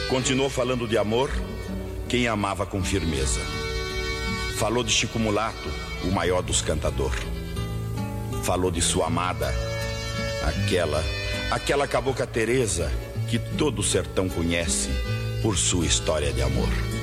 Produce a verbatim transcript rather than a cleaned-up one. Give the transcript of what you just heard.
Continuou falando de amor quem amava com firmeza. Falou de Chico Mulato, o maior dos cantadores. Falou de sua amada, aquela, aquela cabocla Teresa que todo o sertão conhece por sua história de amor.